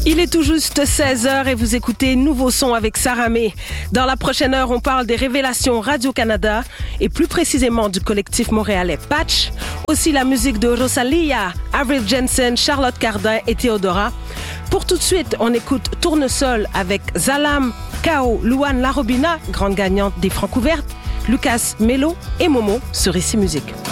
Il est tout juste 16h et vous écoutez Nouveau Son avec Sarah May. Dans la prochaine heure, on parle des révélations Radio-Canada et plus précisément du collectif montréalais Patch. Aussi la musique de Rosalia, Avril Jensen, Charlotte Cardin et Théodora. Pour tout de suite, on écoute Tournesol avec Zalam, Kao, Louane Larobina, grande gagnante des Francs ouvertes, Lucas Melo et Momo sur Ici Musique.